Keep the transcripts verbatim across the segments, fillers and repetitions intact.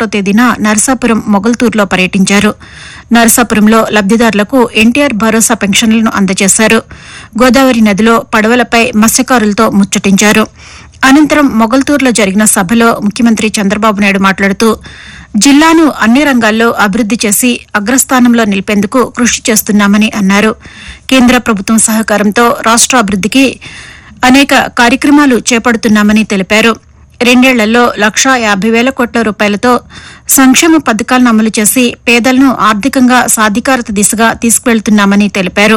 ఒకటో తేదీన నరసాపురం మొగల్తూరులో పర్యటించారు. నరసాపురంలో లబ్దిదారులకు ఎన్టీఆర్ భరోసా పెన్షన్లను అందజేశారు. గోదావరి నదిలో పడవలపై మత్స్యకారులతో ముచ్చటించారు. అనంతరం మొగల్తూరులో జరిగిన సభలో ముఖ్యమంత్రి చంద్రబాబు నాయుడు మాట్లాడుతూ జిల్లాను అన్ని రంగాల్లో అభివృద్ది చేసి అగ్రస్థానంలో నిలిపేందుకు కృషి చేస్తున్నామని అన్నారు. కేంద్ర ప్రభుత్వం సహకారంతో రాష్ట్రాభివృద్దికి అనేక కార్యక్రమాలు చేపడుతున్నామని తెలిపారు. రెండేళ్లలో లక్షా యాభై వేల కోట్ల రూపాయలతో సంక్షేమ పథకాలను అమలు చేసి పేదలను ఆర్థికంగా సాధికారత దిశగా తీసుకువెళ్తున్నామని తెలిపారు.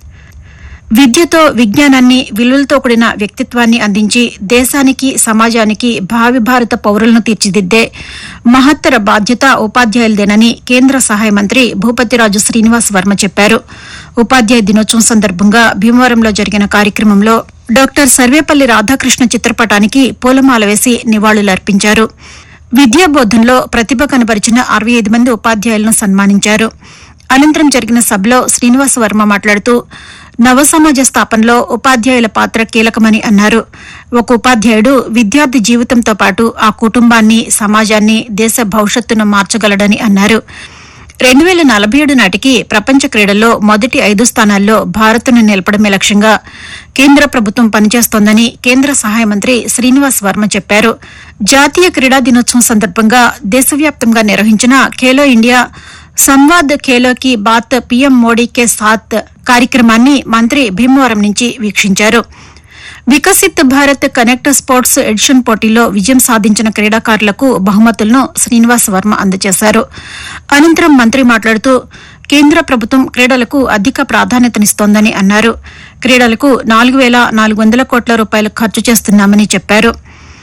విద్యతో విజ్ఞానాన్ని విలువలతో కూడిన వ్యక్తిత్వాన్ని అందించి దేశానికి సమాజానికి భావి భారత పౌరులను తీర్చిదిద్దే మహత్తర బాధ్యత ఉపాధ్యాయులదేనని కేంద్ర సహాయ మంత్రి భూపతిరాజు శ్రీనివాస్ వర్మ చెప్పారు. ఉపాధ్యాయ దినోత్సవం సందర్భంగా భీమవరంలో జరిగిన కార్యక్రమంలో డాక్టర్ సర్వేపల్లి రాధాకృష్ణ చిత్రపటానికి పూలమాల వేసి నివాళులర్పించారు. విద్యాబోధనలో ప్రతిభ కనబరిచిన అరవై ఐదు మంది ఉపాధ్యాయులను సన్మానించారు. అనంతరం జరిగిన సభలో శ్రీనివాస్ వర్మ మాట్లాడుతూ నవ సమాజ స్థాపనలో ఉపాధ్యాయుల పాత్ర కీలకమని అన్నారు. ఒక ఉపాధ్యాయుడు విద్యార్థి జీవితంతో పాటు ఆ కుటుంబాన్ని, సమాజాన్ని, దేశ భవిష్యత్తును మార్చగలడని అన్నారు. రెండు వేల నలభై ఏడు నాటికి ప్రపంచ క్రీడల్లో మొదటి ఐదు స్థానాల్లో భారత్ను నిలపడమే లక్ష్యంగా కేంద్ర ప్రభుత్వం పనిచేస్తోందని కేంద్ర సహాయ మంత్రి శ్రీనివాస్ వర్మ చెప్పారు. జాతీయ క్రీడా దినోత్సవం సందర్భంగా దేశవ్యాప్తంగా నిర్వహించిన ఖేలో ఇండియా సంవాద్ ఖేలో కీ బాత్ పీఎం మోడీ కే సాత్ కార్యక్రమాన్ని మంత్రి భీమవరం నుంచి వీక్షించారు. Viksit Bharat connect sports edition పోటీలో విజయం సాధించిన క్రీడాకారులకు బహుమతులను శ్రీనివాస్ వర్మ అందజేశారు. అనంతరం మంత్రి మాట్లాడుతూ కేంద్ర ప్రభుత్వం క్రీడలకు అధిక ప్రాధాన్యతనిస్తోందని అన్నారు. క్రీడలకు నాలుగు వేల నాలుగు వందల కోట్ల రూపాయలు ఖర్చు చేస్తున్నామని చెప్పారు.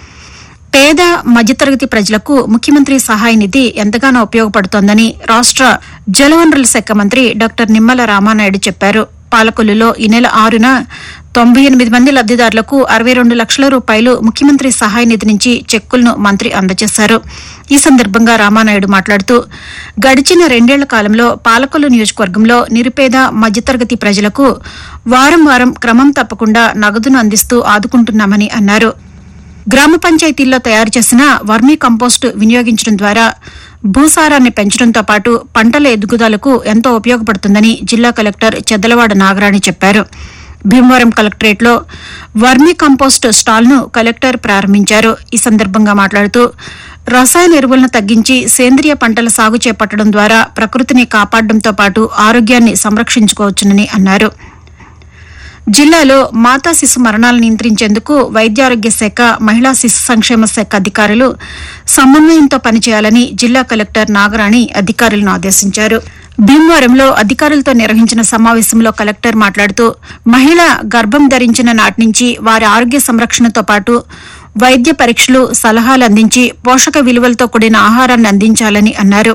పేద మధ్యతరగతి ప్రజలకు ముఖ్యమంత్రి సహాయ నిధి ఎంతగానో ఉపయోగపడుతోందని రాష్ట జలవనరుల శాఖ మంత్రి డాక్టర్ నిమ్మల రామానాయుడు చెప్పారు. పాలకొల్లులో ఈ నెల ఆరున తొంభై ఎనిమిది మంది లబ్దిదారులకు అరవై రెండు లక్షల రూపాయలు ముఖ్యమంత్రి సహాయ నిధి నుంచి చెక్కులను మంత్రి అందజేశారు. ఈ సందర్భంగా రామానాయుడు మాట్లాడుతూ గడిచిన రెండేళ్ల కాలంలో పాలకొల్లు నియోజకవర్గంలో నిరుపేద మధ్యతరగతి ప్రజలకు వారం వారం క్రమం తప్పకుండా నగదును అందిస్తూ ఆదుకుంటున్నామని అన్నారు. గ్రామ పంచాయతీల్లో తయారు చేసిన వర్మీ కంపోస్టు వినియోగించడం ద్వారా భూసారాన్ని పెంచడంతో పాటు పంటల ఎదుగుదలకు ఎంతో ఉపయోగపడుతుందని జిల్లా కలెక్టర్ చెద్దలవాడ నాగరాణి చెప్పారు. భీమవరం కలెక్టరేట్లో వర్మీ కంపోస్ట్ స్టాల్ను కలెక్టర్ ప్రారంభించారు. ఈ సందర్భంగా మాట్లాడుతూ రసాయన ఎరువులను తగ్గించి సేంద్రియ పంటల సాగు చేపట్టడం ద్వారా ప్రకృతిని కాపాడడంతో పాటు ఆరోగ్యాన్ని సంరక్షించుకోవచ్చునని అన్నారు. జిల్లాలో మాతా శిశు మరణాలను నియంత్రించేందుకు వైద్యారోగ్య శాఖ, మహిళా శిశు సంక్షేమ శాఖ అధికారులు సమన్వయంతో పనిచేయాలని జిల్లా కలెక్టర్ నాగరాణి అధికారులను ఆదేశించారు. భీమవరంలో అధికారులతో నిర్వహించిన సమావేశంలో కలెక్టర్ మాట్లాడుతూ మహిళ గర్భం ధరించిన నాటి నుంచి వారి ఆరోగ్య సంరక్షణతో పాటు వైద్య పరీక్షలు, సలహాలు అందించి పోషక విలువలతో కూడిన ఆహారాన్ని అందించాలని అన్నారు.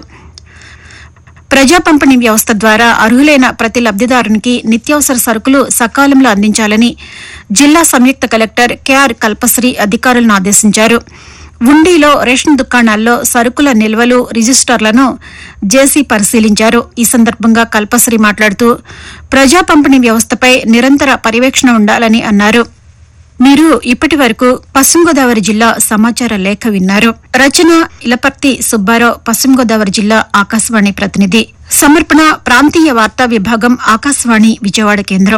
ప్రజా పంపిణీ వ్యవస్థ ద్వారా అర్హులైన ప్రతి లబ్దిదారునికి నిత్యావసర సరుకులు సకాలంలో అందించాలని జిల్లా సంయుక్త కలెక్టర్ కెఆర్ కల్పశ్రీ అధికారులను ఆదేశించారు. ఉండిలో రేషన్ దుకాణాల్లో సరుకుల నిల్వలు, రిజిస్టర్లను జేసీ పరిశీలించారు. ఈ సందర్భంగా కల్పశ్రీ మాట్లాడుతూ ప్రజా పంపిణీ వ్యవస్థపై నిరంతర పర్యవేక్షణ ఉండాలని అన్నారు. మీరు ఇప్పటి వరకు పశ్చిమ గోదావరి జిల్లా సమాచార లేఖ విన్నారు. రచన ఇలపర్తి సుబ్బారావు, పశ్చిమ గోదావరి జిల్లా ఆకాశవాణి ప్రతినిధి. సమర్పణ ప్రాంతీయ వార్తా విభాగం, ఆకాశవాణి విజయవాడ కేంద్రం.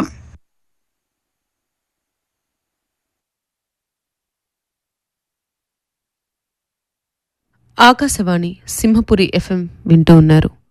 ఆకాశవాణి సింహపురి ఎఫ్ఎం వింటూ ఉన్నారు.